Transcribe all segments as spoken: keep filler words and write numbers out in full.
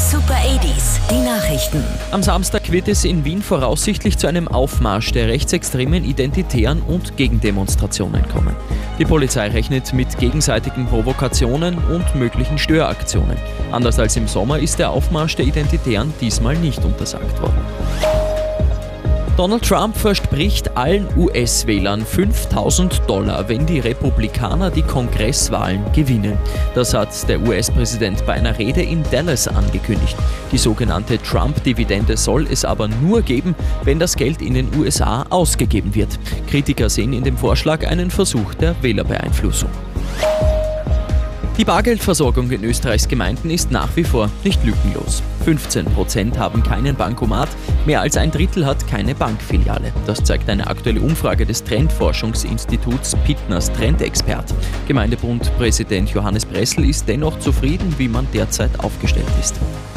Super achtziger, die Nachrichten. Am Samstag wird es in Wien voraussichtlich zu einem Aufmarsch der rechtsextremen Identitären und Gegendemonstrationen kommen. Die Polizei rechnet mit gegenseitigen Provokationen und möglichen Störaktionen. Anders als im Sommer ist der Aufmarsch der Identitären diesmal nicht untersagt worden. Donald Trump verspricht allen U S-Wählern fünftausend Dollar, wenn die Republikaner die Kongresswahlen gewinnen. Das hat der U S-Präsident bei einer Rede in Dallas angekündigt. Die sogenannte Trump-Dividende soll es aber nur geben, wenn das Geld in den U S A ausgegeben wird. Kritiker sehen in dem Vorschlag einen Versuch der Wählerbeeinflussung. Die Bargeldversorgung in Österreichs Gemeinden ist nach wie vor nicht lückenlos. fünfzehn Prozent haben keinen Bankomat, mehr als ein Drittel hat keine Bankfiliale. Das zeigt eine aktuelle Umfrage des Trendforschungsinstituts Pittners Trendexpert. Gemeindebundpräsident Johannes Bressel ist dennoch zufrieden, wie man derzeit aufgestellt ist.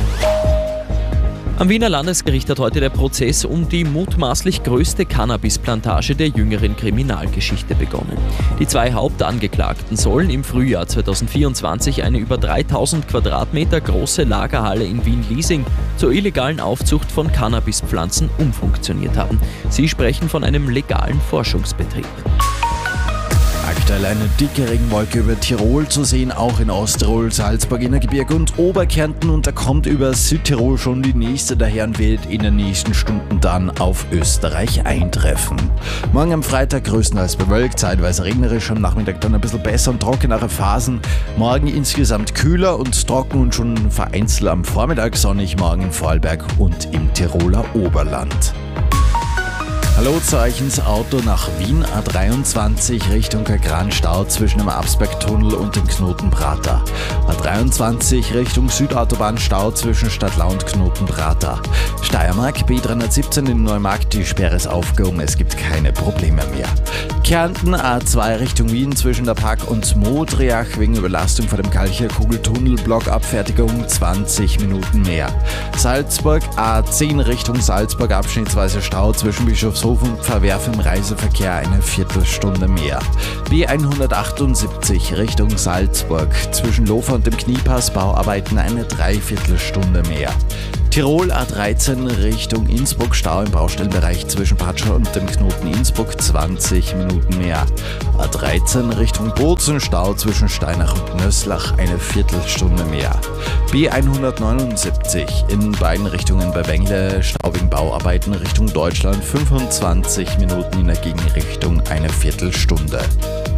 Am Wiener Landesgericht hat heute der Prozess um die mutmaßlich größte Cannabisplantage der jüngeren Kriminalgeschichte begonnen. Die zwei Hauptangeklagten sollen im Frühjahr zweitausendvierundzwanzig eine über dreitausend Quadratmeter große Lagerhalle in Wien-Liesing zur illegalen Aufzucht von Cannabispflanzen umfunktioniert haben. Sie sprechen von einem legalen Forschungsbetrieb. Aktuell eine dicke Regenwolke über Tirol zu sehen, auch in Osttirol, Salzburg, Innergebirge und Oberkärnten, und da kommt über Südtirol schon die nächste daher und wird in den nächsten Stunden dann auf Österreich eintreffen. Morgen am Freitag größtenteils bewölkt, zeitweise regnerisch, am Nachmittag dann ein bisschen besser und trockenere Phasen. Morgen insgesamt kühler und trocken und schon vereinzelt am Vormittag sonnig, morgen in Vorarlberg und im Tiroler Oberland. Hallo zu euch ins Auto nach Wien, A dreiundzwanzig Richtung Kagran-Stau zwischen dem Absbergtunnel und dem Knoten Prater. A dreiundzwanzig Richtung Südautobahn, Stau zwischen Stadtlau und Knoten Prater. Steiermark, B dreihundertsiebzehn in Neumarkt, die Sperre ist aufgehoben, es gibt keine Probleme mehr. Kärnten, A zwei Richtung Wien zwischen der Pack und Modriach wegen Überlastung vor dem Kalcher Kugeltunnel, Blockabfertigung zwanzig Minuten mehr. Salzburg, A zehn Richtung Salzburg, abschnittsweise Stau zwischen Bischofshofen und Pfarrwerf im Reiseverkehr eine Viertelstunde mehr. B hundertachtundsiebzig Richtung Salzburg, zwischen Lofer und dem Kniepass Bauarbeiten eine Dreiviertelstunde mehr. Tirol, A dreizehn Richtung Innsbruck, Stau im Baustellenbereich zwischen Patschau und dem Knoten Innsbruck zwanzig Minuten mehr. A dreizehn Richtung Bozen, Stau zwischen Steinach und Nöslach eine Viertelstunde mehr. B hundertneunundsiebzig in beiden Richtungen bei Wengle, Stau wegen Bauarbeiten Richtung Deutschland fünfundzwanzig Minuten, in der Gegenrichtung eine Viertelstunde.